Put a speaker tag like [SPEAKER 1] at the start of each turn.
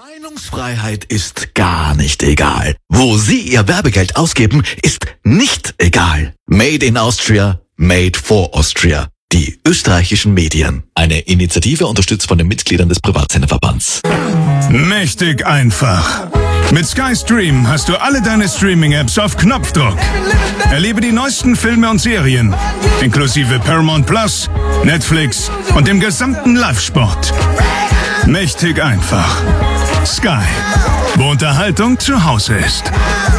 [SPEAKER 1] Meinungsfreiheit ist gar nicht egal. Wo Sie Ihr Werbegeld ausgeben, ist nicht egal. Made in Austria, made for Austria. Die österreichischen Medien. Eine Initiative unterstützt von den Mitgliedern des Privatsenderverbands.
[SPEAKER 2] Mächtig einfach. Mit Sky Stream hast du alle deine Streaming-Apps auf Knopfdruck. Erlebe die neuesten Filme und Serien, inklusive Paramount Plus, Netflix und dem gesamten Live-Sport. Mächtig einfach. Sky, wo Unterhaltung zu Hause ist.